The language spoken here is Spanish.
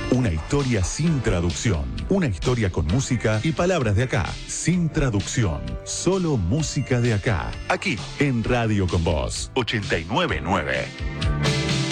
Una historia sin traducción. Una historia con música y palabras de acá. Sin traducción. Solo música de acá. Aquí, en Radio Con Voz 899.